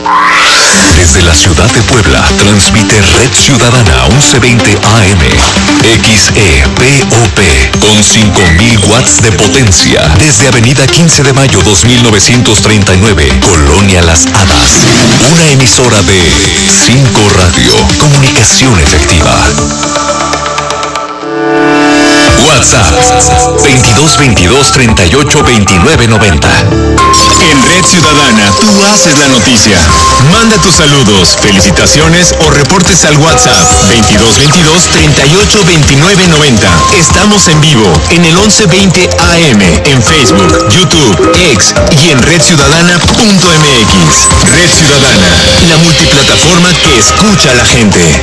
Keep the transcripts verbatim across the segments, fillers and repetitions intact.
Desde la ciudad de Puebla, transmite Red Ciudadana once veinte A M, X E P O P, con cinco mil watts de potencia, desde Avenida quince de mayo dos mil novecientos treinta y nueve, Colonia Las Hadas. Una emisora de cinco Radio, comunicación efectiva. WhatsApp veintidós veintidós treinta y ocho veintinueve noventa. En Red Ciudadana, tú haces la noticia. Manda tus saludos, felicitaciones o reportes al WhatsApp veintidós veintidós treinta y ocho veintinueve noventa. Estamos en vivo en el once veinte A M, en Facebook, YouTube, X y en red ciudadana punto m x. Red Ciudadana, la multiplataforma que escucha a la gente.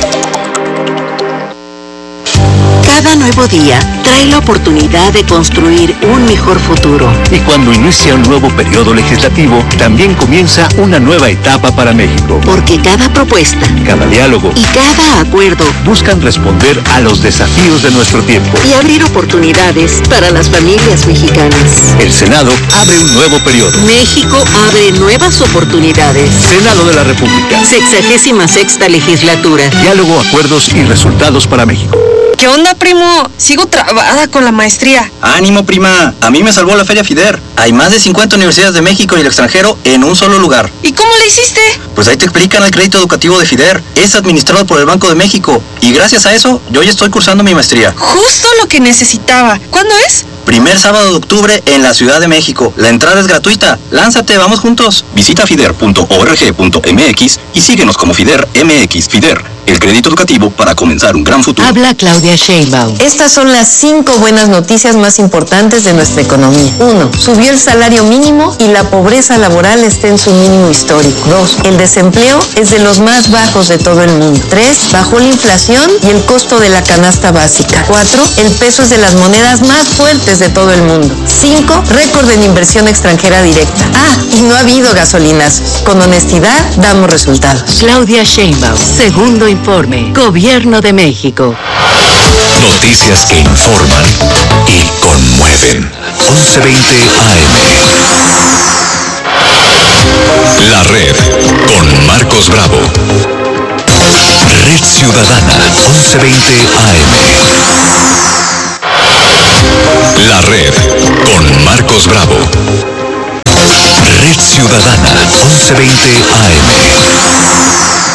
Cada nuevo día trae la oportunidad de construir un mejor futuro. Y cuando inicia un nuevo periodo legislativo, también comienza una nueva etapa para México. Porque cada propuesta, cada diálogo y cada acuerdo buscan responder a los desafíos de nuestro tiempo y abrir oportunidades para las familias mexicanas. El Senado abre un nuevo periodo. México abre nuevas oportunidades. Senado de la República. Sexagésima sexta legislatura. Diálogo, acuerdos y resultados para México. ¿Qué onda, primo? Sigo trabada con la maestría. Ánimo, prima. A mí me salvó la Feria FIDER. Hay más de cincuenta universidades de México y el extranjero en un solo lugar. ¿Y cómo le hiciste? Pues ahí te explican el crédito educativo de FIDER. Es administrado por el Banco de México. Y gracias a eso, yo ya estoy cursando mi maestría. Justo lo que necesitaba. ¿Cuándo es? Primer sábado de octubre en la Ciudad de México. La entrada es gratuita. Lánzate, vamos juntos. Visita fider punto org punto m x y síguenos como FIDER M X. FIDER, el crédito educativo para comenzar un gran futuro. Habla Claudia Sheinbaum. Estas son las cinco buenas noticias más importantes de nuestra economía. Uno, subió el salario mínimo y la pobreza laboral está en su mínimo histórico. Dos, el desempleo es de los más bajos de todo el mundo. Tres, bajó la inflación y el costo de la canasta básica. Cuatro, el peso es de las monedas más fuertes de todo el mundo. Cinco, récord en inversión extranjera directa. Ah, y no ha habido gasolinazos. Con honestidad damos resultados. Claudia Sheinbaum, segundo informe, Gobierno de México. Noticias que informan y conmueven. once veinte A M. La Red con Marcos Bravo. Red Ciudadana once veinte A M. La Red con Marcos Bravo. Red Ciudadana once veinte A M.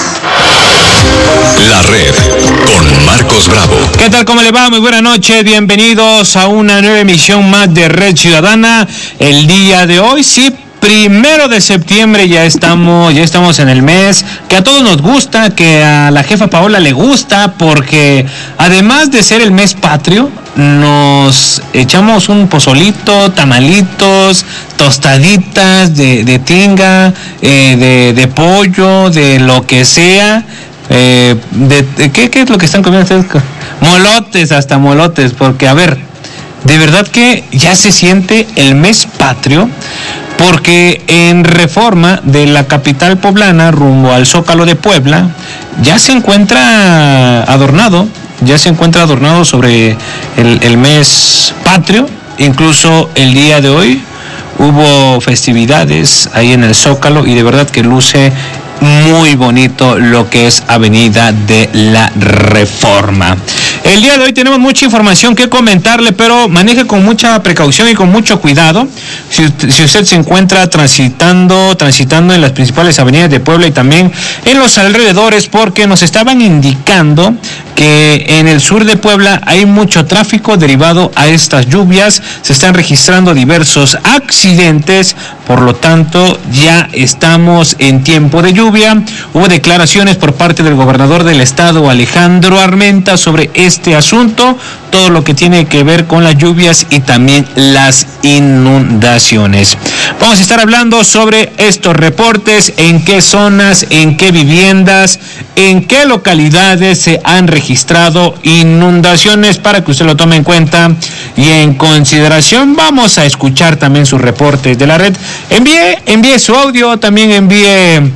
La Red con Marcos Bravo. ¿Qué tal? ¿Cómo le va? Muy buena noche. Bienvenidos a una nueva emisión más de Red Ciudadana. El día de hoy, sí, primero de septiembre, ya estamos, ya estamos en el mes que a todos nos gusta, que a la jefa Paola le gusta, porque además de ser el mes patrio, nos echamos un pozolito, tamalitos, tostaditas de, de tinga, eh, de, de pollo, de lo que sea. Eh, de, de, ¿qué, ¿Qué es lo que están comiendo ustedes? Molotes, hasta molotes, porque a ver, de verdad que ya se siente el mes patrio, porque en Reforma de la capital poblana rumbo al Zócalo de Puebla ya se encuentra adornado, ya se encuentra adornado sobre el, el mes patrio. Incluso el día de hoy hubo festividades ahí en el Zócalo y de verdad que luce muy bonito lo que es Avenida de la Reforma. El día de hoy tenemos mucha información que comentarle, pero maneje con mucha precaución y con mucho cuidado. Si usted, si usted se encuentra transitando, transitando en las principales avenidas de Puebla y también en los alrededores, porque nos estaban indicando que en el sur de Puebla hay mucho tráfico derivado a estas lluvias. Se están registrando diversos accidentes, por lo tanto ya estamos en tiempo de lluvia. Hubo declaraciones por parte del gobernador del estado, Alejandro Armenta, sobre este asunto, todo lo que tiene que ver con las lluvias y también las inundaciones. Vamos a estar hablando sobre estos reportes, en qué zonas, en qué viviendas, en qué localidades se han registrado inundaciones, para que usted lo tome en cuenta y en consideración. Vamos a escuchar también sus reportes de la red. Envíe, envíe su audio, también envíe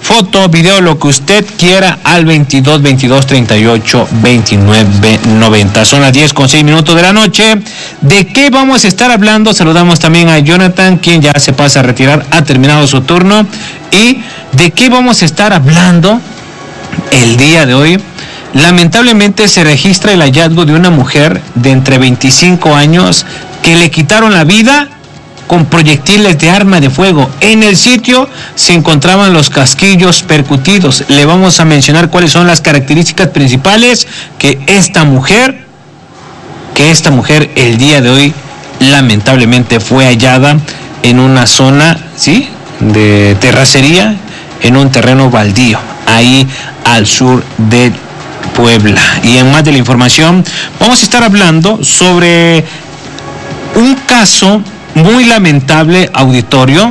foto, video, lo que usted quiera al veintidós veintidós treinta y ocho veintinueve noventa. Son las diez con seis minutos de la noche. ¿De qué vamos a estar hablando? Saludamos también a Jonathan, quien ya se pasa a retirar, ha terminado su turno. ¿Y de qué vamos a estar hablando el día de hoy? Lamentablemente se registra el hallazgo de una mujer de entre veinticinco años que le quitaron la vida con proyectiles de arma de fuego. En el sitio se encontraban los casquillos percutidos. Le vamos a mencionar cuáles son las características principales que esta mujer, que esta mujer el día de hoy lamentablemente fue hallada en una zona, ¿sí?, de terracería, en un terreno baldío, ahí al sur de Puebla. Y en más de la información vamos a estar hablando sobre un caso muy lamentable, auditorio,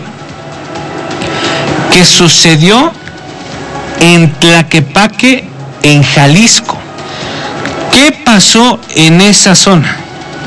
que sucedió en Tlaquepaque, en Jalisco. ¿Qué pasó en esa zona?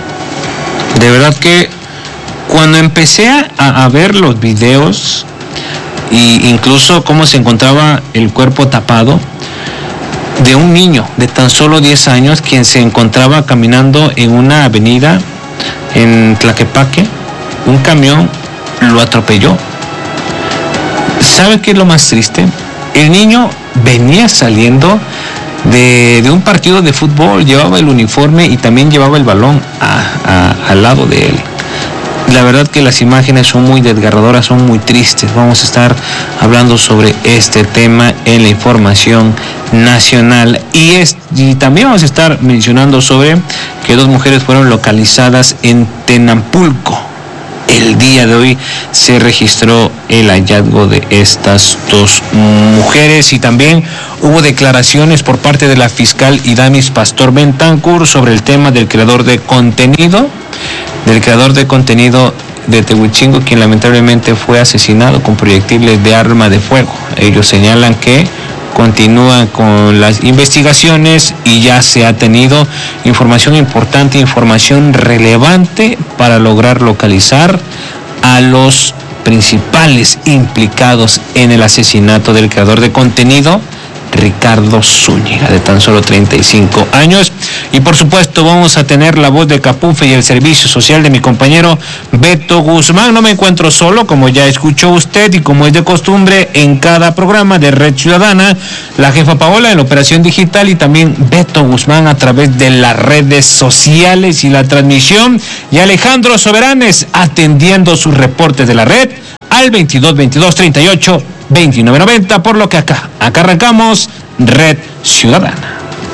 De verdad que cuando empecé a, a ver los videos e incluso cómo se encontraba el cuerpo tapado de un niño de tan solo diez años, quien se encontraba caminando en una avenida en Tlaquepaque, un camión lo atropelló. ¿Sabe qué es lo más triste? El niño venía saliendo de, de un partido de fútbol, llevaba el uniforme y también llevaba el balón a, a, al lado de él. La verdad que las imágenes son muy desgarradoras, son muy tristes. Vamos a estar hablando sobre este tema en la información nacional. Y, es, y también vamos a estar mencionando sobre que dos mujeres fueron localizadas en Tenampulco. El día de hoy se registró el hallazgo de estas dos mujeres y también hubo declaraciones por parte de la fiscal Idamis Pastor Bentancur sobre el tema del creador de contenido, del creador de contenido de Tehuichingo, quien lamentablemente fue asesinado con proyectiles de arma de fuego. Ellos señalan que continúan con las investigaciones y ya se ha tenido información importante, información relevante para lograr localizar a los principales implicados en el asesinato del creador de contenido, Ricardo Zúñiga, de tan solo treinta y cinco años. Y por supuesto vamos a tener la voz de Capufe y el servicio social de mi compañero Beto Guzmán. No me encuentro solo, como ya escuchó usted y como es de costumbre en cada programa de Red Ciudadana, la jefa Paola en la operación digital y también Beto Guzmán a través de las redes sociales y la transmisión, y Alejandro Soberanes atendiendo sus reportes de la red al veintidós veintidós treinta y ocho veintinueve noventa, por lo que acá, acá arrancamos Red Ciudadana.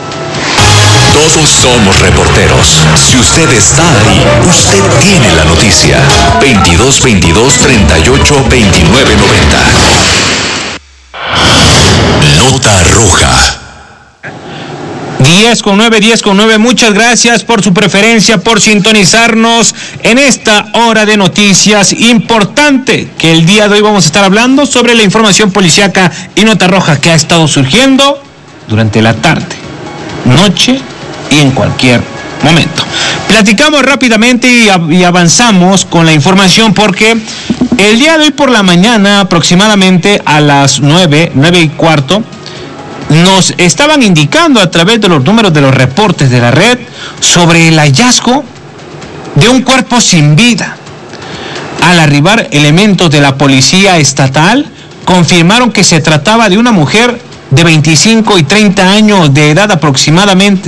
Todos somos reporteros. Si usted está ahí, usted tiene la noticia. veintidós veintidós treinta y ocho veintinueve noventa. Nota roja. diez con nueve, diez con nueve, muchas gracias por su preferencia, por sintonizarnos en esta hora de noticias importante, que el día de hoy vamos a estar hablando sobre la información policíaca y nota roja que ha estado surgiendo durante la tarde, noche y en cualquier momento. Platicamos rápidamente y, y avanzamos con la información porque el día de hoy por la mañana, aproximadamente a las nueve, nueve y cuarto, nos estaban indicando a través de los números de los reportes de la red sobre el hallazgo de un cuerpo sin vida. Al arribar elementos de la policía estatal, confirmaron que se trataba de una mujer de veinticinco y treinta años de edad aproximadamente.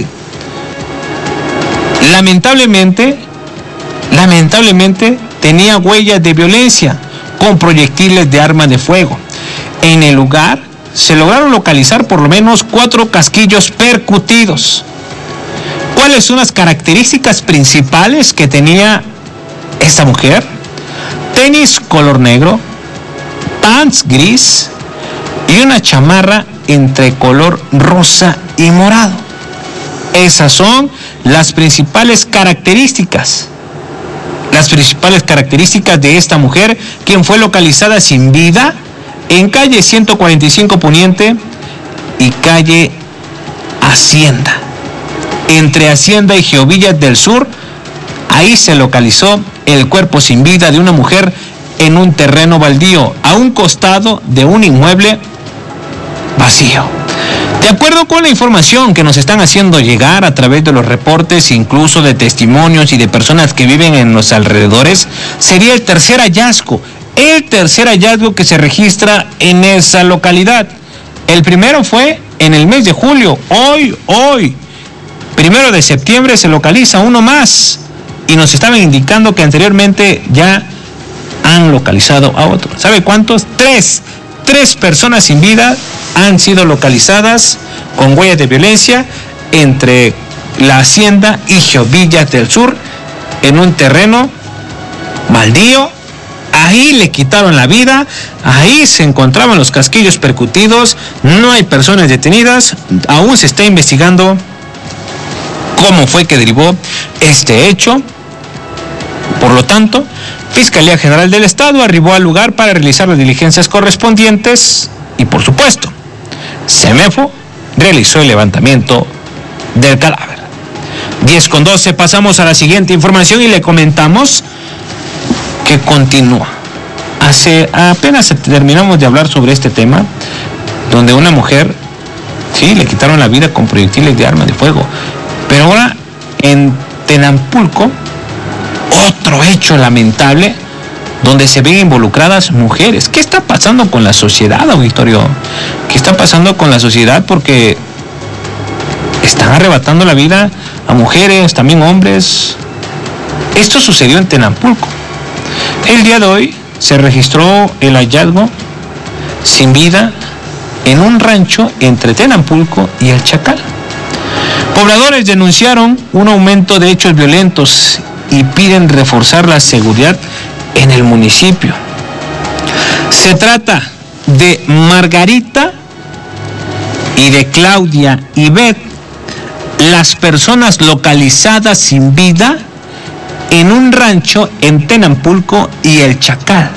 Lamentablemente, lamentablemente tenía huellas de violencia con proyectiles de arma de fuego. En el lugar se lograron localizar por lo menos cuatro casquillos percutidos. ¿Cuáles son las características principales que tenía esta mujer? Tenis color negro, pants gris y una chamarra entre color rosa y morado. Esas son las principales características. Las principales características de esta mujer, quien fue localizada sin vida en calle ciento cuarenta y cinco Poniente y calle Hacienda. Entre Hacienda y Geovillas del Sur, ahí se localizó el cuerpo sin vida de una mujer en un terreno baldío, a un costado de un inmueble vacío. De acuerdo con la información que nos están haciendo llegar a través de los reportes, incluso de testimonios y de personas que viven en los alrededores, sería el tercer hallazgo, el tercer hallazgo que se registra en esa localidad. El primero fue en el mes de julio, hoy, hoy, primero de septiembre se localiza uno más y nos estaban indicando que anteriormente ya han localizado a otro. ¿Sabe cuántos? Tres, tres personas sin vida han sido localizadas con huellas de violencia entre la hacienda y Villas del Sur, en un terreno baldío. Ahí le quitaron la vida, ahí se encontraban los casquillos percutidos, no hay personas detenidas, aún se está investigando cómo fue que derivó este hecho. Por lo tanto, Fiscalía General del Estado arribó al lugar para realizar las diligencias correspondientes y, por supuesto, Semefo realizó el levantamiento del cadáver. diez con doce, pasamos a la siguiente información y le comentamos que continúa. Hace apenas terminamos de hablar sobre este tema, donde una mujer, sí, le quitaron la vida con proyectiles de arma de fuego. Pero ahora en Tenampulco, otro hecho lamentable, donde se ven involucradas mujeres. ¿Qué está pasando con la sociedad, auditorio? ¿Qué está pasando con la sociedad? Porque están arrebatando la vida a mujeres, también hombres. Esto sucedió en Tenampulco. El día de hoy se registró el hallazgo sin vida en un rancho entre Tenampulco y El Chacal. Pobladores denunciaron un aumento de hechos violentos y piden reforzar la seguridad en el municipio. Se trata de Margarita y de Claudia Ivette, las personas localizadas sin vida en un rancho en Tenampulco y El Chacal.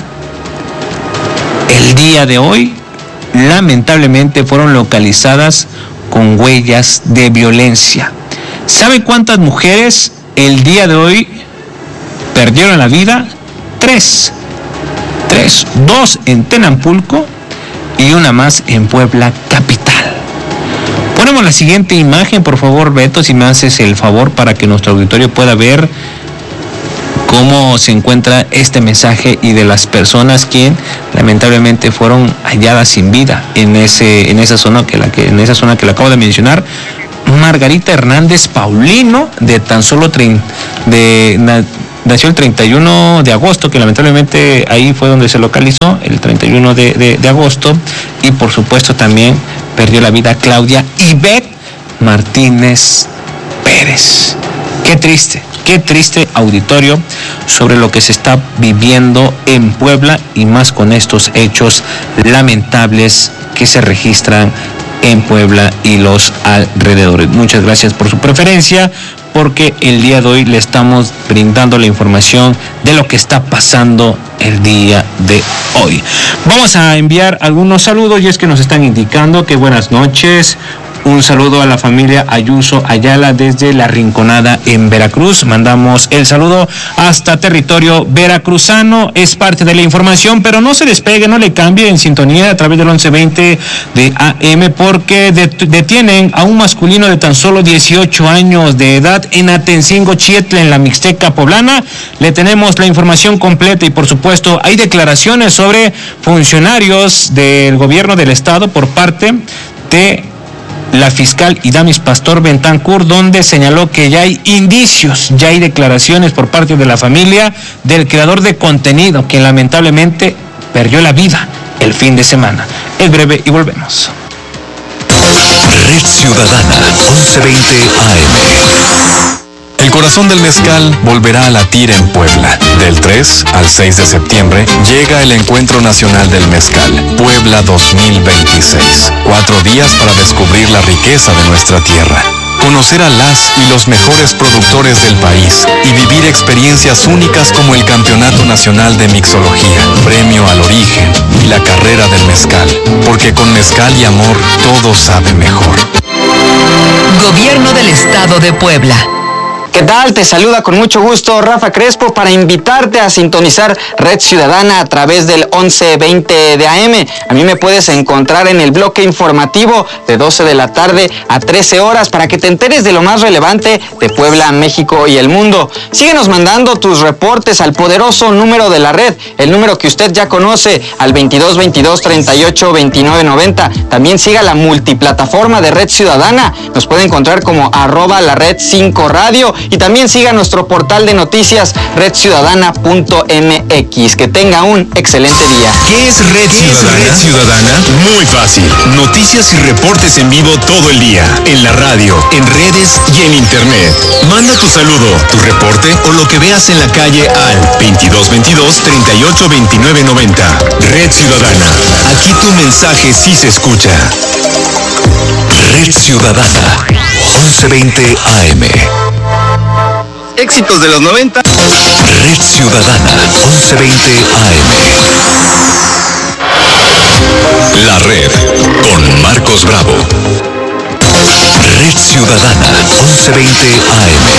El día de hoy, lamentablemente, fueron localizadas con huellas de violencia. ¿Sabe cuántas mujeres el día de hoy perdieron la vida? Tres. Tres. Dos en Tenampulco y una más en Puebla capital. Ponemos la siguiente imagen, por favor, Beto, si me haces el favor, para que nuestro auditorio pueda ver cómo se encuentra este mensaje y de las personas que lamentablemente fueron halladas sin vida en ese en esa zona que la que en esa zona que le acabo de mencionar. Margarita Hernández Paulino, de tan solo treinta, de na, nació el treinta y uno de agosto, que lamentablemente ahí fue donde se localizó, el treinta y uno de, de, de agosto, y por supuesto también perdió la vida Claudia Ivette Martínez Pérez. Qué triste, qué triste, auditorio, sobre lo que se está viviendo en Puebla, y más con estos hechos lamentables que se registran en Puebla y los alrededores. Muchas gracias por su preferencia, porque el día de hoy le estamos brindando la información de lo que está pasando el día de hoy. Vamos a enviar algunos saludos, y es que nos están indicando que buenas noches. Un saludo a la familia Ayuso Ayala desde La Rinconada en Veracruz. Mandamos el saludo hasta territorio veracruzano. Es parte de la información, pero no se despegue, no le cambie, en sintonía a través del once veinte de A M, porque detienen a un masculino de tan solo dieciocho años de edad en Atencingo, Chietla, en la Mixteca poblana. Le tenemos la información completa, y por supuesto hay declaraciones sobre funcionarios del gobierno del estado por parte de la fiscal Idamis Pastor Bentancur, donde señaló que ya hay indicios, ya hay declaraciones por parte de la familia del creador de contenido, que lamentablemente perdió la vida el fin de semana. Es breve y volvemos. Red Ciudadana, once veinte A M. El corazón del mezcal volverá a latir en Puebla. Del tres al seis de septiembre llega el Encuentro Nacional del Mezcal, Puebla dos mil veintiséis. Cuatro días para descubrir la riqueza de nuestra tierra, conocer a las y los mejores productores del país y vivir experiencias únicas como el Campeonato Nacional de Mixología, Premio al Origen y la Carrera del Mezcal. Porque con mezcal y amor todo sabe mejor. Gobierno del Estado de Puebla. ¿Qué tal? Te saluda con mucho gusto Rafa Crespo para invitarte a sintonizar Red Ciudadana a través del once veinte de A M. A mí me puedes encontrar en el bloque informativo de doce de la tarde a trece horas para que te enteres de lo más relevante de Puebla, México y el mundo. Síguenos mandando tus reportes al poderoso número de la red, el número que usted ya conoce, al veintidós veintidós treinta y ocho veintinueve noventa. También siga la multiplataforma de Red Ciudadana. Nos puede encontrar como arroba la red cinco radio. Y también siga nuestro portal de noticias red ciudadana punto m x. Que tenga un excelente día. ¿Qué es Red Ciudadana? Red Ciudadana? Muy fácil. Noticias y reportes en vivo todo el día. En la radio, en redes y en internet. Manda tu saludo, tu reporte o lo que veas en la calle al veintidós veintidós treinta y ocho veintinueve noventa. Red Ciudadana. Aquí tu mensaje sí se escucha. Red Ciudadana, once veinte A M. Éxitos de los noventa. Red Ciudadana, once veinte A M. La Red, con Marcos Bravo. Red Ciudadana, once veinte A M.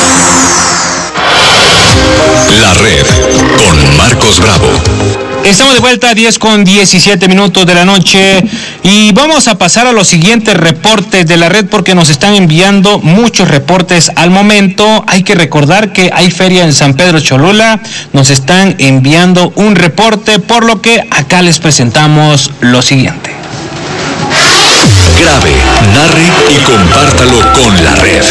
La Red, con Marcos Bravo. Estamos de vuelta a diez con diecisiete minutos de la noche y vamos a pasar a los siguientes reportes de la red porque nos están enviando muchos reportes al momento. Hay que recordar que hay feria en San Pedro Cholula, nos están enviando un reporte, por lo que acá les presentamos lo siguiente. Grabe, narre y compártalo con la red.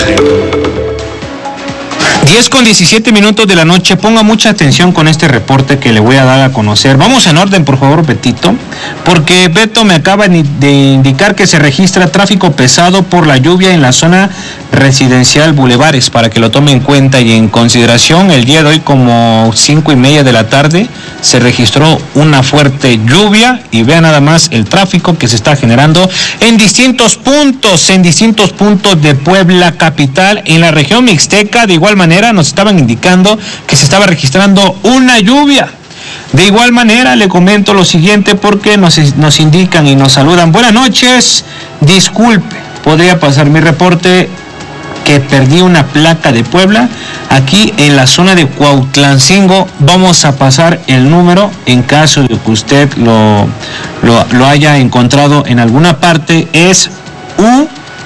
diez con diecisiete minutos de la noche, ponga mucha atención con este reporte que le voy a dar a conocer. Vamos en orden, por favor, Betito, porque Beto me acaba de indicar que se registra tráfico pesado por la lluvia en la zona residencial Bulevares, para que lo tome en cuenta y en consideración. El día de hoy, como cinco y media de la tarde, se registró una fuerte lluvia y vea nada más el tráfico que se está generando en distintos puntos, en distintos puntos de Puebla capital. En la región mixteca, de igual manera, nos estaban indicando que se estaba registrando una lluvia. De igual manera, le comento lo siguiente porque nos, nos indican y nos saludan. Buenas noches, disculpe, podría pasar mi reporte que perdí una placa de Puebla aquí en la zona de Cuautlancingo. Vamos a pasar el número en caso de que usted lo, lo, lo haya encontrado en alguna parte. Es U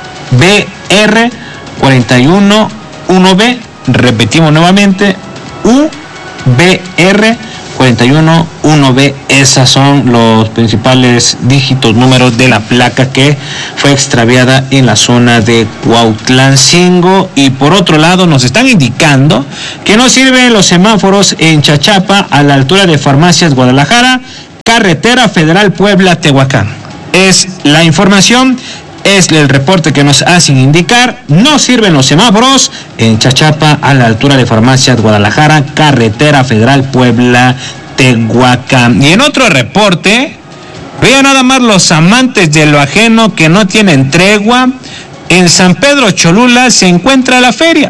B R cuatro uno uno B. Repetimos nuevamente, U B R cuatro uno uno B. Esas son los principales dígitos, números de la placa que fue extraviada en la zona de Cuautlancingo. Y por otro lado, nos están indicando que no sirven los semáforos en Chachapa, a la altura de Farmacias Guadalajara, carretera federal Puebla-Tehuacán. Es la información. Es el reporte que nos hacen indicar. No sirven los semáforos en Chachapa, a la altura de Farmacias Guadalajara, carretera federal Puebla, Tehuacán. Y en otro reporte, vean nada más los amantes de lo ajeno que no tienen tregua. En San Pedro Cholula se encuentra la feria.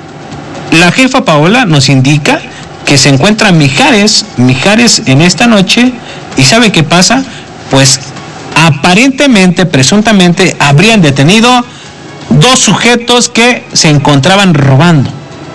La jefa Paola nos indica que se encuentra Mijares, Mijares en esta noche. ¿Y sabe qué pasa? Pues aparentemente, presuntamente, habrían detenido dos sujetos que se encontraban robando.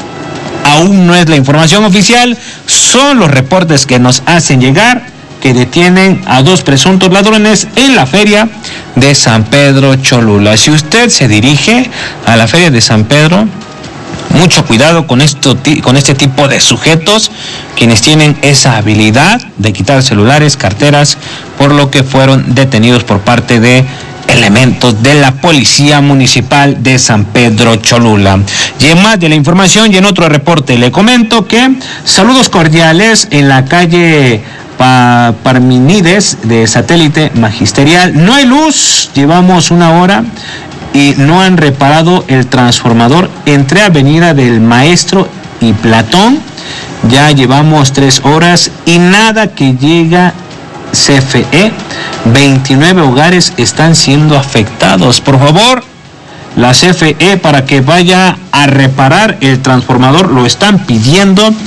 Aún no es la información oficial, son los reportes que nos hacen llegar que detienen a dos presuntos ladrones en la feria de San Pedro Cholula. Si usted se dirige a la feria de San Pedro, mucho cuidado con esto, con este tipo de sujetos, quienes tienen esa habilidad de quitar celulares, carteras, por lo que fueron detenidos por parte de elementos de la Policía Municipal de San Pedro Cholula. Y en más de la información y en otro reporte, le comento que saludos cordiales en la calle pa Parmenides de Satélite Magisterial. No hay luz, llevamos una hora y no han reparado el transformador entre Avenida del Maestro y Platón. Ya llevamos tres horas y nada que llega C F E. veintinueve hogares están siendo afectados. Por favor, la C F E, para que vaya a reparar el transformador, lo están pidiendo.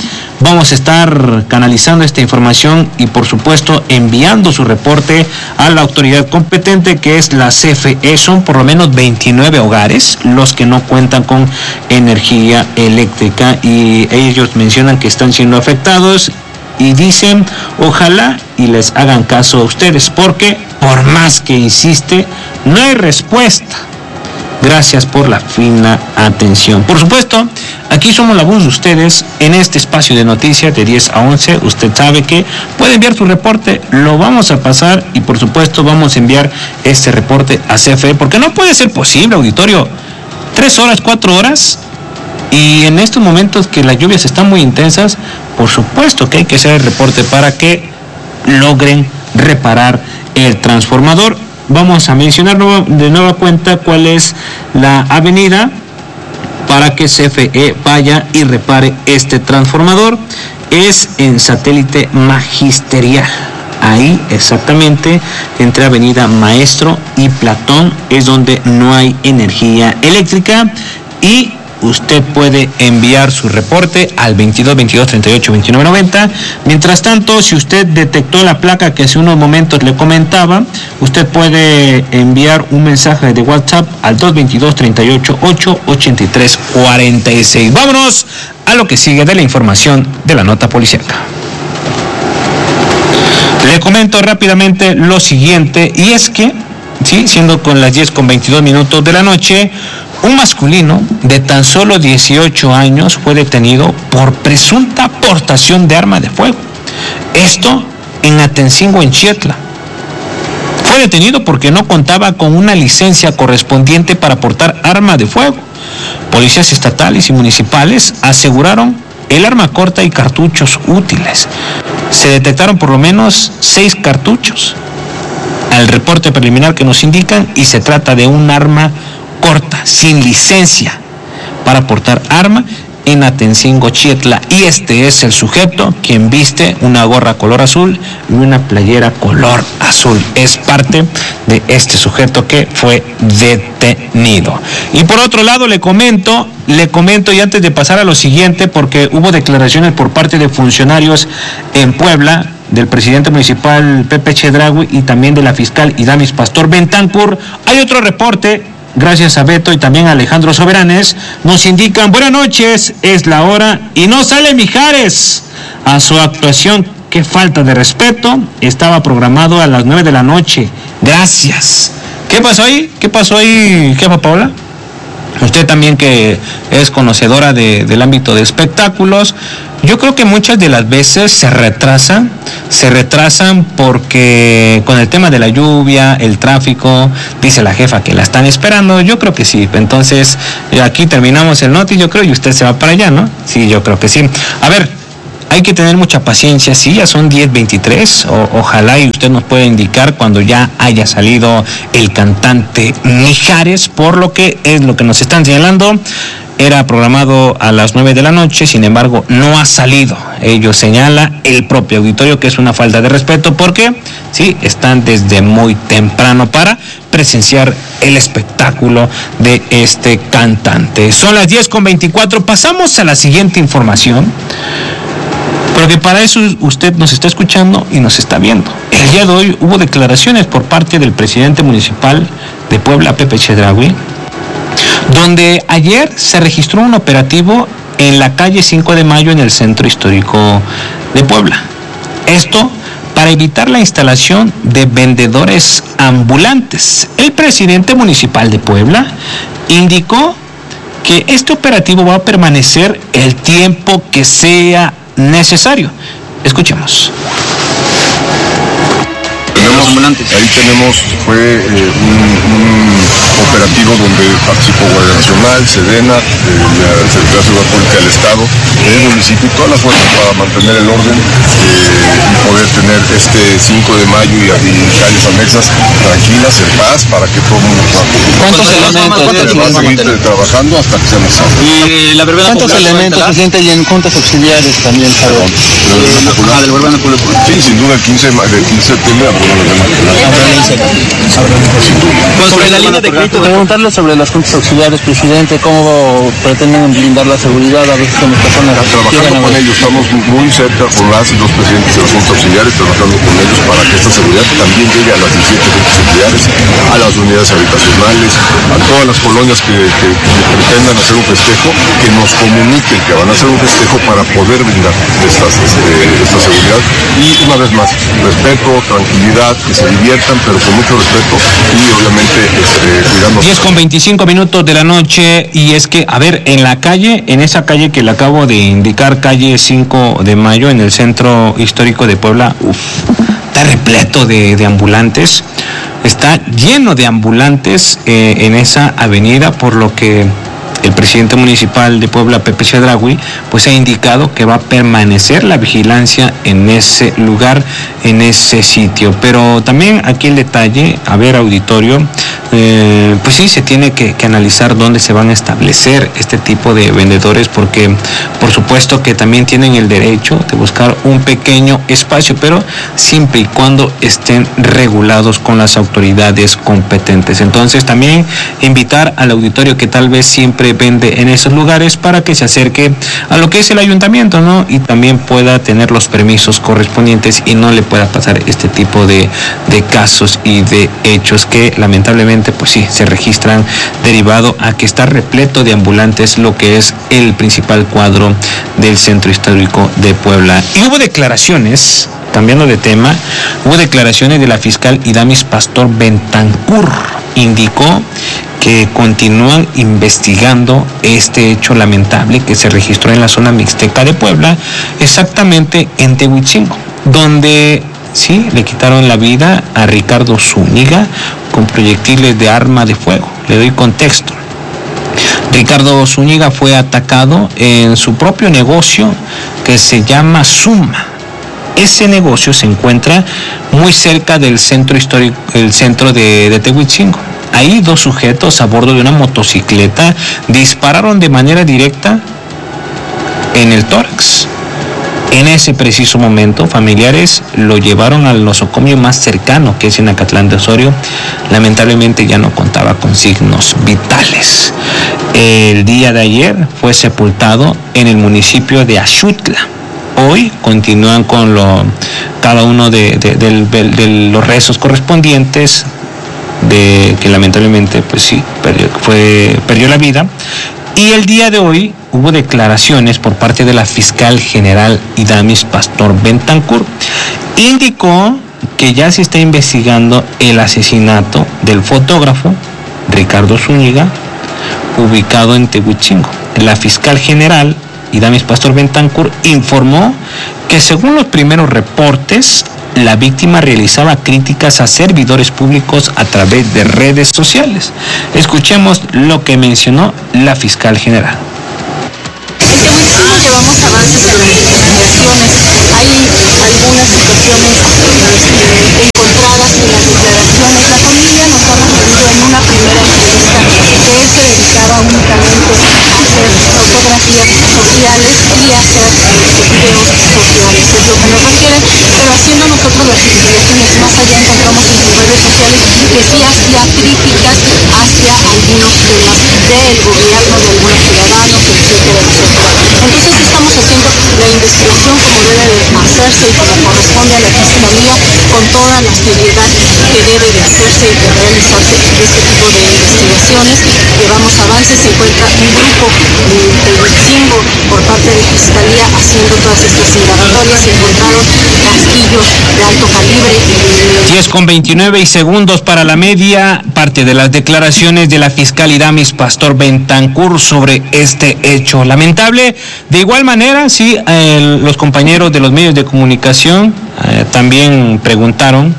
Vamos a estar canalizando esta información y por supuesto enviando su reporte a la autoridad competente, que es la C F E. Son por lo menos veintinueve hogares los que no cuentan con energía eléctrica y ellos mencionan que están siendo afectados y dicen ojalá y les hagan caso a ustedes, porque por más que insiste no hay respuesta. Gracias por la fina atención. Por supuesto, aquí somos la voz de ustedes en este espacio de noticias de diez a once. Usted sabe que puede enviar su reporte, lo vamos a pasar y por supuesto vamos a enviar este reporte a C F E, porque no puede ser posible, auditorio, tres horas, cuatro horas, y en estos momentos que las lluvias están muy intensas, por supuesto que hay que hacer el reporte para que logren reparar el transformador. Vamos a mencionar de nueva cuenta cuál es la avenida para que C F E vaya y repare este transformador. Es en Satélite Magisterial. Ahí exactamente, entre Avenida Maestro y Platón, es donde no hay energía eléctrica y usted puede enviar su reporte al veintidós veintidós treinta y ocho veintinueve noventa. Mientras tanto, si usted detectó la placa que hace unos momentos le comentaba, usted puede enviar un mensaje de WhatsApp al dos veintidós treinta y ocho ocho ochenta y tres cuarenta y seis. Vámonos a lo que sigue de la información de la nota policíaca. Le comento rápidamente lo siguiente, y es que, sí, siendo con las diez con veintidós minutos de la noche, un masculino de tan solo dieciocho años fue detenido por presunta portación de arma de fuego. Esto en Atencingo, en Xietla. Fue detenido porque no contaba con una licencia correspondiente para portar arma de fuego. Policías estatales y municipales aseguraron el arma corta y cartuchos útiles. Se detectaron por lo menos seis cartuchos al reporte preliminar que nos indican, y se trata de un arma corta, sin licencia para portar arma, en Atencingo, Xietla. Y este es el sujeto quien viste una gorra color azul y una playera color azul. Es parte de este sujeto que fue detenido. Y por otro lado le comento, le comento y antes de pasar a lo siguiente, porque hubo declaraciones por parte de funcionarios en Puebla, del presidente municipal Pepe Chedraui y también de la fiscal Idamis Pastor Bentancur. Hay otro reporte. Gracias a Beto y también a Alejandro Soberanes, nos indican, buenas noches, es la hora y no sale Mijares a su actuación. Qué falta de respeto, estaba programado a las nueve de la noche. Gracias. ¿Qué pasó ahí? ¿Qué pasó ahí, jefa Paola? Usted también, que es conocedora de, del ámbito de espectáculos, yo creo que muchas de las veces se retrasan, se retrasan porque con el tema de la lluvia, el tráfico, dice la jefa que la están esperando, yo creo que sí. Entonces, aquí terminamos el noti, yo creo, y usted se va para allá, ¿no? Sí, yo creo que sí. A ver, hay que tener mucha paciencia, sí, ya son diez veintitrés, o, ojalá y usted nos pueda indicar cuando ya haya salido el cantante Mijares, por lo que es lo que nos están señalando. Era programado a las nueve de la noche, sin embargo, no ha salido. Ello señala el propio auditorio que es una falta de respeto porque, sí, están desde muy temprano para presenciar el espectáculo de este cantante. Son las diez con veinticuatro, pasamos a la siguiente información, porque para eso usted nos está escuchando y nos está viendo. El día de hoy hubo declaraciones por parte del presidente municipal de Puebla, Pepe Chedraui, donde ayer se registró un operativo en la calle cinco de mayo en el centro histórico de Puebla. Esto para evitar la instalación de vendedores ambulantes. El presidente municipal de Puebla indicó que este operativo va a permanecer el tiempo que sea necesario. Escuchemos. Tenemos ambulantes. Ahí tenemos, fue eh, un, un operativo donde participó Guardia Nacional, Sedena, eh, la Secretaría de Seguridad Pública del Estado, el municipio y todas las fuerzas para mantener el orden eh, y poder tener este cinco de mayo y, y calles anexas tranquilas, en paz, para que todo el mundo pueda. ¿Cuántos elementos va a seguir trabajando hasta que sea necesario? Y la verbena ¿Cuántos elementos, presidente, y en juntas auxiliares también, saben? Ah, del verbena público. Sí, sin duda, el quince de septiembre. Sobre la línea de crédito, preguntarle preguntarle sobre las juntas auxiliares, presidente, cómo pretenden blindar la seguridad a veces con las personas. Trabajando con ellos, estamos muy cerca con las y los presidentes de las juntas auxiliares, trabajando con ellos para que esta seguridad también llegue a las diecisiete juntas auxiliares, a las unidades habitacionales, a todas las colonias que, que, que pretendan hacer un festejo, que nos comuniquen que van a hacer un festejo para poder brindar estas, este, esta seguridad. Y una vez más, respeto, tranquilidad, que se diviertan, pero con mucho respeto y obviamente este, cuidando. diez con veinticinco minutos de la noche, y es que, a ver, en la calle, en esa calle que le acabo de indicar, calle cinco de mayo, en el centro histórico de Puebla, uf, está repleto de, de ambulantes, está lleno de ambulantes eh, en esa avenida, por lo que el presidente municipal de Puebla, Pepe Chedraui, pues ha indicado que va a permanecer la vigilancia en ese lugar, en ese sitio. Pero también aquí el detalle, a ver, auditorio, eh, pues sí, se tiene que, que analizar dónde se van a establecer este tipo de vendedores, porque por supuesto que también tienen el derecho de buscar un pequeño espacio, pero siempre y cuando estén regulados con las autoridades competentes. Entonces también invitar al auditorio que tal vez siempre vende en esos lugares para que se acerque a lo que es el ayuntamiento, ¿no? Y también pueda tener los permisos correspondientes y no le pueda pasar este tipo de, de casos y de hechos que lamentablemente pues sí se registran derivado a que está repleto de ambulantes, lo que es el principal cuadro del centro histórico de Puebla. Y hubo declaraciones, cambiando de tema, hubo declaraciones de la fiscal Idamis Pastor Bentancur. Indicó que continúan investigando este hecho lamentable que se registró en la zona mixteca de Puebla, exactamente en Tehuitzingo, donde sí le quitaron la vida a Ricardo Zúñiga con proyectiles de arma de fuego. Le doy contexto. Ricardo Zúñiga fue atacado en su propio negocio que se llama Suma. Ese negocio se encuentra muy cerca del centro histórico, el centro de, de Tehuitzingo. Ahí dos sujetos a bordo de una motocicleta dispararon de manera directa en el tórax. En ese preciso momento, familiares lo llevaron al nosocomio más cercano, que es en Acatlán de Osorio. Lamentablemente ya no contaba con signos vitales. El día de ayer fue sepultado en el municipio de Axutla. Hoy continúan con lo, cada uno de, de, de, de, de los rezos correspondientes, de que lamentablemente pues sí perdió, fue, perdió la vida. Y el día de hoy hubo declaraciones por parte de la fiscal general Idamis Pastor Bentancur. Indicó que ya se está investigando el asesinato del fotógrafo Ricardo Zúñiga, ubicado en Tehuitzingo. La fiscal general Idamis Pastor Bentancur informó que según los primeros reportes, la víctima realizaba críticas a servidores públicos a través de redes sociales. Escuchemos lo que mencionó la fiscal general. En Tehuitzingo llevamos avances en las investigaciones. Hay algunas situaciones este, encontradas en las declaraciones. La familia nos ha referido en una primera entrevista que él se dedicaba únicamente a hacer fotografías sociales y a hacer este, videos sociales, es lo que nos refieren, pero haciendo nosotros las investigaciones más allá encontramos en sus redes sociales que sí hacía críticas hacia algunos temas del gobierno, de algunos ciudadanos, etcétera, etcétera. Entonces estamos haciendo la investigación como debe de hacerse y como corresponde a la Fiscalía, con toda la seriedad que debe de hacerse y de realizarse este tipo de investigaciones. Llevamos avances, se encuentra un grupo de Tehuitzingo por parte de Fiscalía haciendo todas estas indagatorias. Se encontraron casquillos de alto calibre. diez con veintinueve y segundos para la media, parte de las declaraciones de la fiscal Idamis Pastor Bentancur sobre este hecho lamentable. De igual manera, sí, eh, los compañeros de los medios de comunicación eh, también preguntaron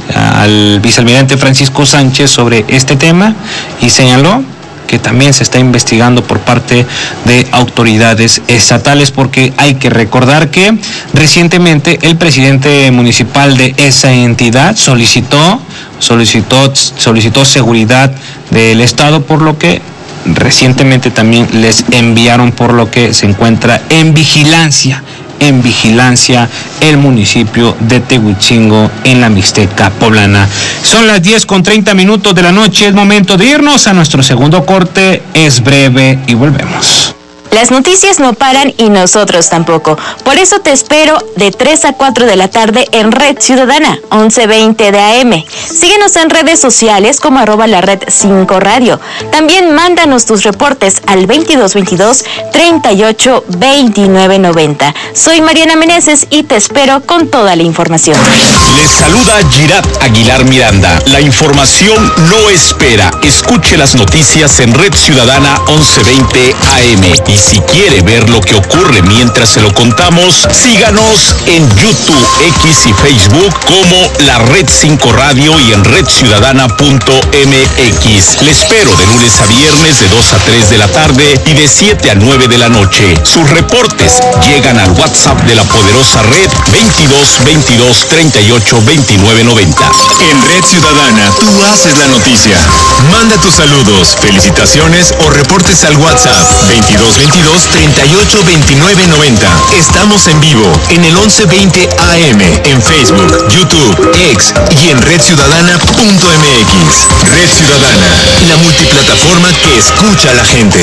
al vicealmirante Francisco Sánchez sobre este tema y señaló que también se está investigando por parte de autoridades estatales, porque hay que recordar que recientemente el presidente municipal de esa entidad solicitó solicitó solicitó seguridad del estado, por lo que recientemente también les enviaron, por lo que se encuentra en vigilancia en vigilancia el municipio de Tehuichingo en la Mixteca poblana. Son las diez con treinta minutos de la noche, es momento de irnos a nuestro segundo corte, es breve y volvemos. Las noticias no paran y nosotros tampoco. Por eso te espero de tres a cuatro de la tarde en Red Ciudadana, once veinte de A M. Síguenos en redes sociales como arroba la red cinco radio. También mándanos tus reportes al veintidós veintidós, treinta y ocho, veintinueve noventa. Soy Mariana Meneses y te espero con toda la información. Les saluda Girat Aguilar Miranda. La información no espera. Escuche las noticias en Red Ciudadana once veinte A M. Y si quiere ver lo que ocurre mientras se lo contamos, síganos en YouTube, X y Facebook como La Red cinco Radio y en red ciudadana punto m x. Le espero de lunes a viernes de dos a tres de la tarde y de siete a nueve de la noche. Sus reportes llegan al WhatsApp de la poderosa red veintidós veintidós, treinta y ocho, veintinueve noventa. En Red Ciudadana, tú haces la noticia. Manda tus saludos, felicitaciones o reportes al WhatsApp veintidós veintidós, treinta y ocho, veintinueve noventa. Estamos en vivo en el once veinte A M, en Facebook, YouTube, X y en red ciudadana punto m x. Red Ciudadana, la multiplataforma que escucha a la gente.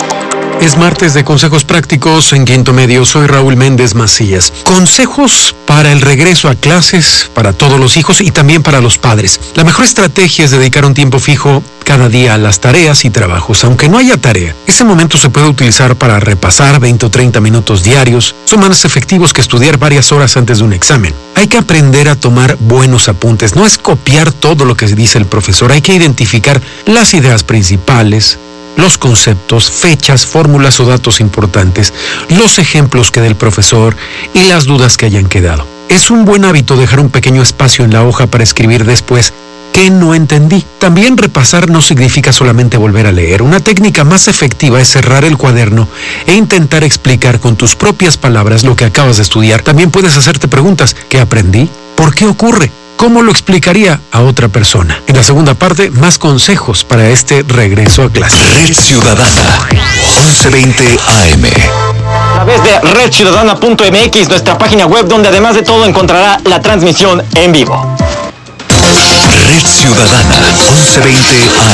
Es martes de consejos prácticos en Quinto Medio. Soy Raúl Méndez Macías. Consejos para el regreso a clases, para todos los hijos y también para los padres. La mejor estrategia es dedicar un tiempo fijo cada día a las tareas y trabajos. Aunque no haya tarea, ese momento se puede utilizar para repasar veinte o treinta minutos diarios. Son más efectivos que estudiar varias horas antes de un examen. Hay que aprender a tomar buenos apuntes. No es copiar todo lo que dice el profesor. Hay que identificar las ideas principales, los conceptos, fechas, fórmulas o datos importantes, los ejemplos que dé el profesor y las dudas que hayan quedado. Es un buen hábito dejar un pequeño espacio en la hoja para escribir después ¿qué no entendí? También repasar no significa solamente volver a leer. Una técnica más efectiva es cerrar el cuaderno e intentar explicar con tus propias palabras lo que acabas de estudiar. También puedes hacerte preguntas. ¿Qué aprendí? ¿Por qué ocurre? ¿Cómo lo explicaría a otra persona? En la segunda parte, más consejos para este regreso a clase. Red Ciudadana, once veinte A M. A través de red ciudadana punto m x, nuestra página web, donde además de todo encontrará la transmisión en vivo. Red Ciudadana, once veinte A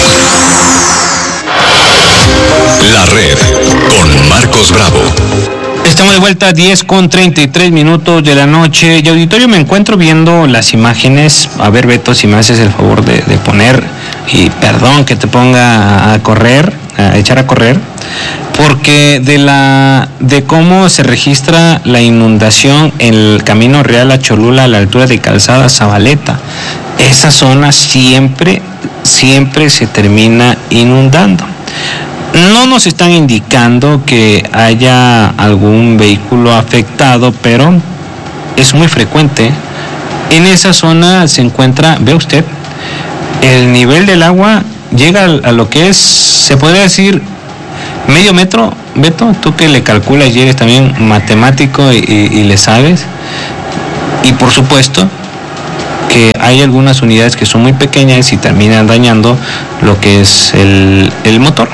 M. La Red, con Marcos Bravo. Estamos de vuelta, diez con treinta y tres minutos de la noche. Y auditorio, me encuentro viendo las imágenes. A ver, Beto, si me haces el favor de, de poner, y perdón que te ponga a correr, a echar a correr, porque de la de cómo se registra la inundación en el Camino Real a Cholula a la altura de Calzada Zabaleta. Esa zona siempre, siempre se termina inundando. No nos están indicando que haya algún vehículo afectado, pero es muy frecuente. En esa zona se encuentra, ve usted, el nivel del agua llega a lo que es, se podría decir, medio metro. Beto, tú que le calculas y eres también matemático y, y, y le sabes. Y por supuesto que hay algunas unidades que son muy pequeñas y terminan dañando lo que es el, el motor.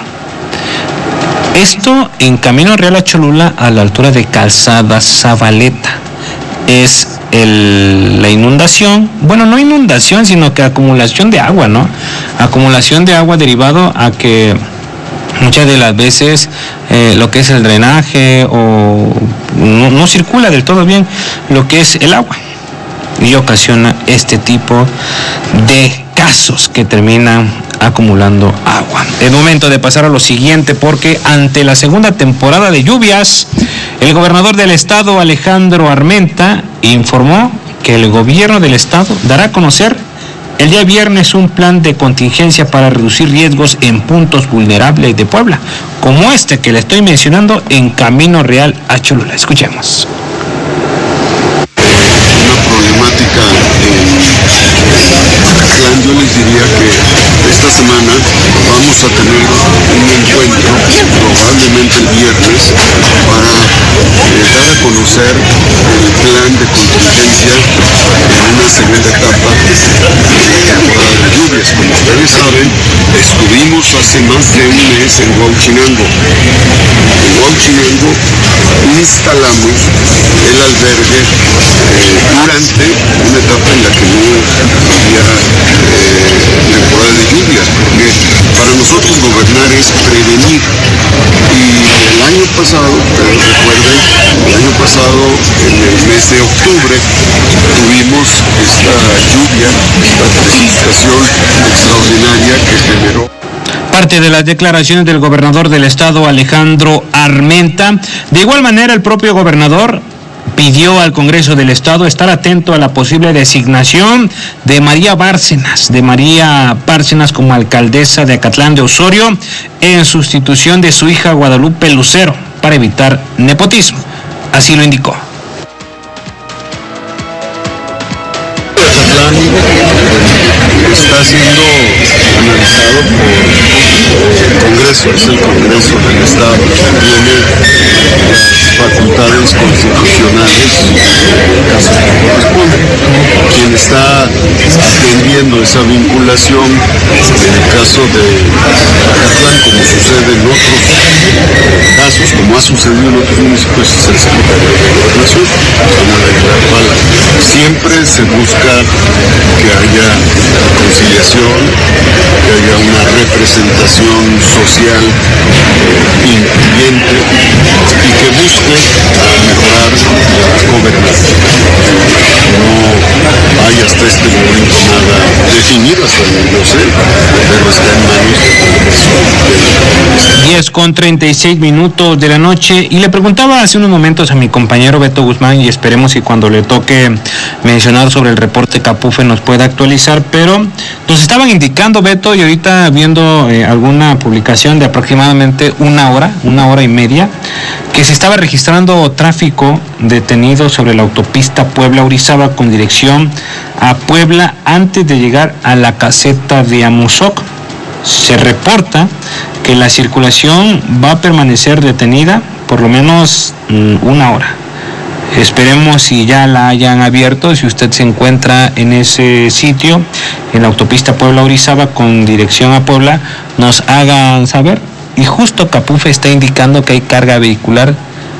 Esto en Camino Real a Cholula, a la altura de Calzada Zabaleta. Es el, la inundación, bueno, no inundación, sino que acumulación de agua, ¿no? Acumulación de agua derivado a que muchas de las veces eh, lo que es el drenaje o no, no circula del todo bien lo que es el agua. Y ocasiona este tipo de casos que terminan acumulando agua. Es momento de pasar a lo siguiente, porque ante la segunda temporada de lluvias, el gobernador del estado, Alejandro Armenta, informó que el gobierno del estado dará a conocer el día viernes un plan de contingencia para reducir riesgos en puntos vulnerables de Puebla, como este que le estoy mencionando en Camino Real a Cholula. Escuchemos. Problemática en Mazatlán, yo les diría que esta semana vamos a tener un encuentro, probablemente el viernes, para eh, dar a conocer el plan de contingencia en una segunda etapa de temporada de lluvias. Como ustedes saben, estuvimos hace más de un mes en Huauchinango. En Huauchinango instalamos el albergue eh, durante una etapa en la que no había eh, temporada de lluvias, porque para nosotros gobernar es prevenir. Y el año pasado, pero recuerden, el año pasado, en el mes de octubre, tuvimos esta lluvia, esta precipitación extraordinaria que generó. Parte de las declaraciones del gobernador del estado, Alejandro Armenta. De igual manera, el propio gobernador pidió al Congreso del Estado estar atento a la posible designación de María Bárcenas, de María Bárcenas como alcaldesa de Acatlán de Osorio, en sustitución de su hija Guadalupe Lucero, para evitar nepotismo. Así lo indicó. Acatlán está siendo analizado por el Congreso, es el Congreso del Estado, tiene las facultades constitucionales en el caso que corresponde. Quien está atendiendo esa vinculación en el caso de Acatlán, como sucede en otros casos, como ha sucedido en otros municipios, es el secretario de Gobernación, siempre se busca que haya conciliación, que haya una representación social eh, incluyente y que busque mejorar la gobernación. No hay hasta este momento nada definido, hasta donde yo sé, pero está en manos del Congreso. diez con treinta y seis minutos de la noche, y le preguntaba hace unos momentos a mi compañero Beto Guzmán, y esperemos que cuando le toque mencionar sobre el reporte Capufe nos pueda actualizar, pero nos estaban indicando, Beto, y ahorita viendo eh, alguna publicación de aproximadamente una hora, una hora y media, que se estaba registrando tráfico detenido sobre la autopista Puebla-Orizaba con dirección a Puebla antes de llegar a la caseta de Amozoc. Se reporta que la circulación va a permanecer detenida por lo menos mm, una hora. Esperemos si ya la hayan abierto, si usted se encuentra en ese sitio, en la autopista Puebla-Orizaba con dirección a Puebla, nos hagan saber. Y justo Capufe está indicando que hay carga vehicular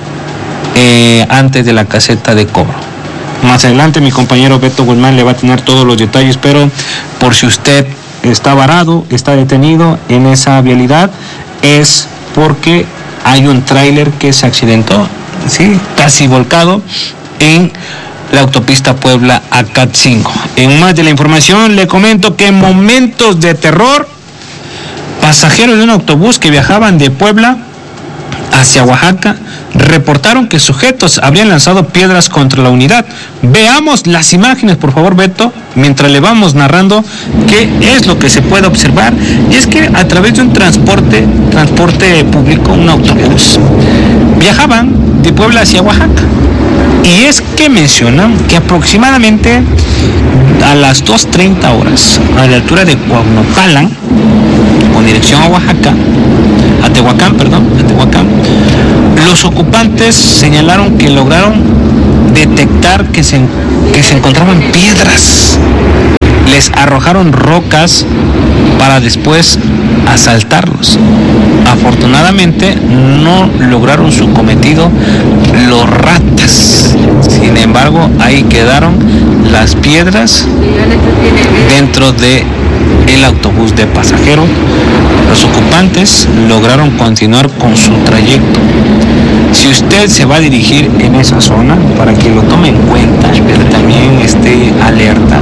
eh, antes de la caseta de cobro. Más adelante mi compañero Beto Guzmán le va a tener todos los detalles, pero por si usted está varado, está detenido en esa vialidad, es porque hay un tráiler que se accidentó, ¿sí?, casi volcado en la autopista Puebla a Catzingo. En más de la información le comento que en momentos de terror, pasajeros de un autobús que viajaban de Puebla hacia Oaxaca reportaron que sujetos habrían lanzado piedras contra la unidad. Veamos las imágenes, por favor, Beto, mientras le vamos narrando qué es lo que se puede observar. Y es que a través de un transporte, transporte público, un autobús, viajaban de Puebla hacia Oaxaca. Y es que mencionan que aproximadamente a las dos treinta horas, a la altura de Cuauhnopalan, con dirección a Oaxaca, a Tehuacán, perdón, a Tehuacán, los ocupantes señalaron que lograron detectar que se, que se encontraban piedras. Les arrojaron rocas para después asaltarlos. Afortunadamente no lograron su cometido los ratas. Sin embargo, ahí quedaron las piedras dentro de el autobús de pasajeros. Los ocupantes lograron continuar con su trayecto. Si usted se va a dirigir en esa zona, para que lo tome en cuenta, pero también esté alerta,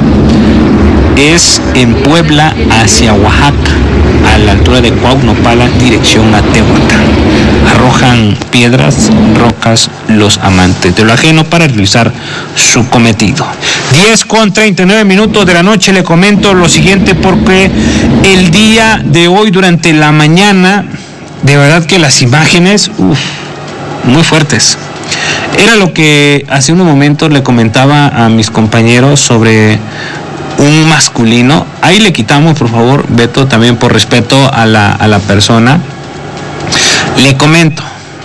es en Puebla hacia Oaxaca, a la altura de Cuauhnopalan, dirección a Tehuacán. Arrojan piedras, rocas los amantes de lo ajeno para realizar su cometido. diez con treinta y nueve minutos de la noche, le comento lo siguiente, porque el día de hoy, durante la mañana, de verdad que las imágenes, uf, muy fuertes. Era lo que hace unos momentos le comentaba a mis compañeros sobre un masculino, ahí le quitamos por favor, Beto, también por respeto a la, a la persona, le comento,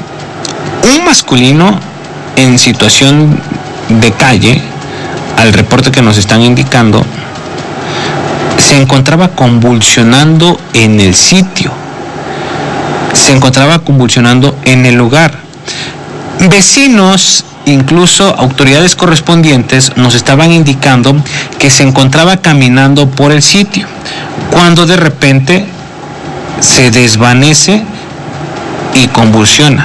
un masculino en situación de calle, al reporte que nos están indicando, se encontraba convulsionando en el sitio, se encontraba convulsionando en el lugar. Vecinos, incluso autoridades correspondientes, nos estaban indicando que se encontraba caminando por el sitio, cuando de repente se desvanece y convulsiona.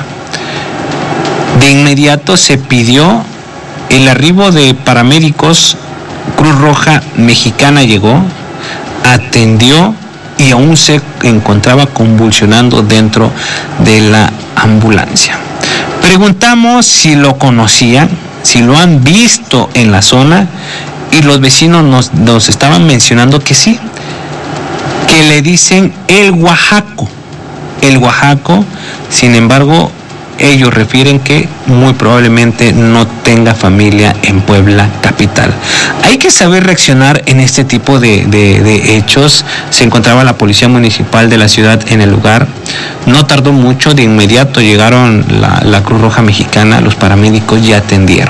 De inmediato se pidió el arribo de paramédicos. Cruz Roja Mexicana llegó, atendió y aún se encontraba convulsionando dentro de la ambulancia. Preguntamos si lo conocían, si lo han visto en la zona, y los vecinos nos, nos estaban mencionando que sí, que le dicen el Oaxaco, el Oaxaco. Sin embargo, ellos refieren que muy probablemente no tenga familia en Puebla capital. Hay que saber reaccionar en este tipo de, de, de hechos. Se encontraba la policía municipal de la ciudad en el lugar. No tardó mucho, de inmediato llegaron la, la Cruz Roja Mexicana, los paramédicos ya atendieron.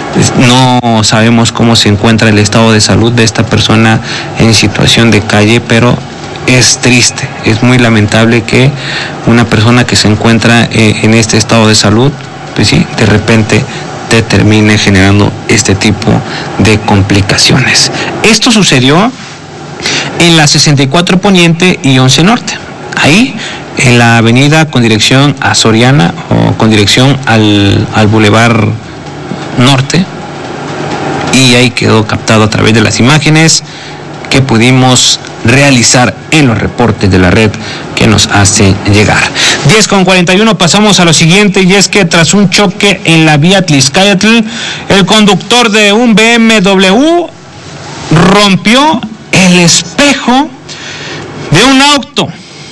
No sabemos cómo se encuentra el estado de salud de esta persona en situación de calle, pero es triste, es muy lamentable que una persona que se encuentra eh, en este estado de salud, pues sí, de repente te termine generando este tipo de complicaciones. Esto sucedió en la sesenta y cuatro Poniente y once Norte, ahí en la avenida con dirección a Soriana o con dirección al, al Boulevard Norte, y ahí quedó captado a través de las imágenes que pudimos realizar en los reportes de la red que nos hace llegar. diez con cuarenta y uno, pasamos a lo siguiente, y es que tras un choque en la vía Tliscayatl, el conductor de un B M W rompió el espejo de un auto.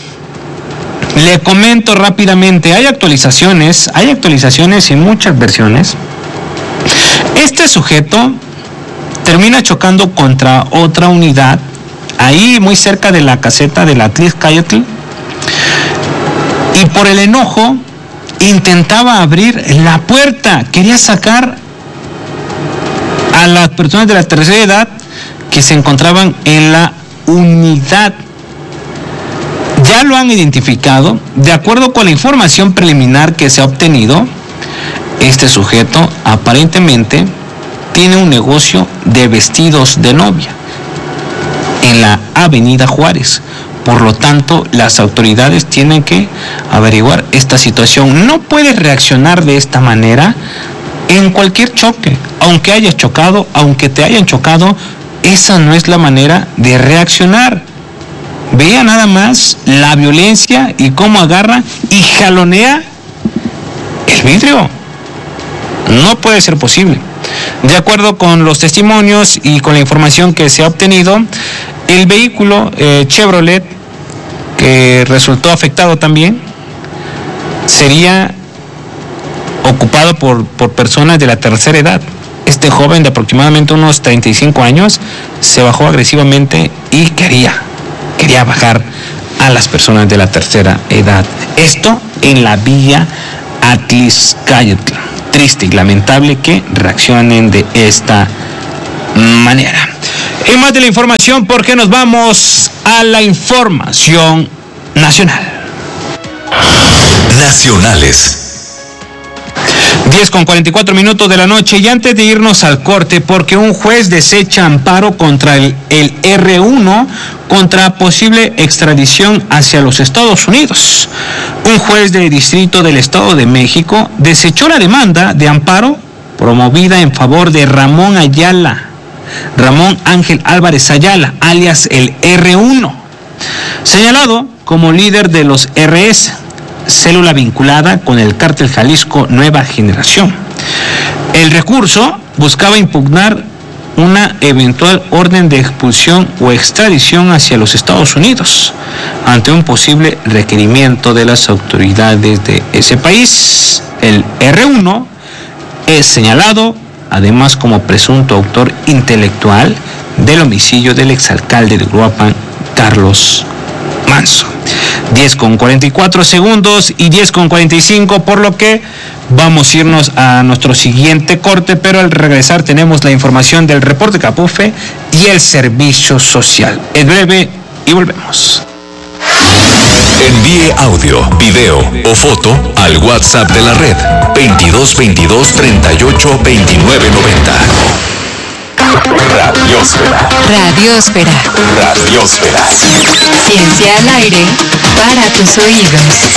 Le comento rápidamente, hay actualizaciones, hay actualizaciones en muchas versiones. Este sujeto termina chocando contra otra unidad, ahí muy cerca de la caseta de la Tliscayatl, y por el enojo intentaba abrir la puerta, quería sacar a las personas de la tercera edad que se encontraban en la unidad. Ya lo han identificado, de acuerdo con la información preliminar que se ha obtenido. Este sujeto aparentemente tiene un negocio de vestidos de novia en la Avenida Juárez. Por lo tanto, las autoridades tienen que averiguar esta situación. No puedes reaccionar de esta manera en cualquier choque. Aunque hayas chocado, aunque te hayan chocado, esa no es la manera de reaccionar. Vea nada más la violencia y cómo agarra y jalonea el vidrio. No puede ser posible. De acuerdo con los testimonios y con la información que se ha obtenido, el vehículo eh, Chevrolet, que resultó afectado también, sería ocupado por, por personas de la tercera edad. Este joven de aproximadamente unos treinta y cinco años se bajó agresivamente y quería, quería bajar a las personas de la tercera edad. Esto en la vía Tliscayatl. Triste y lamentable que reaccionen de esta manera. En más de la información, porque nos vamos a la información nacional. Nacionales. diez con cuarenta y cuatro minutos de la noche, y antes de irnos al corte, porque un juez desecha amparo contra el, el R uno contra posible extradición hacia los Estados Unidos. Un juez del Distrito del Estado de México desechó la demanda de amparo promovida en favor de Ramón Ayala, Ramón Ángel Álvarez Ayala, alias el R uno, señalado como líder de los R S, célula vinculada con el Cártel Jalisco Nueva Generación. El recurso buscaba impugnar una eventual orden de expulsión o extradición hacia los Estados Unidos ante un posible requerimiento de las autoridades de ese país. El R uno es señalado además como presunto autor intelectual del homicidio del exalcalde de Uruapan, Carlos Manso. diez con cuarenta y cuatro segundos y diez con cuarenta y cinco, por lo que vamos a irnos a nuestro siguiente corte, pero al regresar tenemos la información del reporte Capufe y el servicio social. Es breve y volvemos. Envíe audio, video o foto al WhatsApp de la red veintidós veintidós treinta y ocho veintinueve noventa. Radiosfera. Radiosfera. Radiosfera. Ciencia al aire para tus oídos.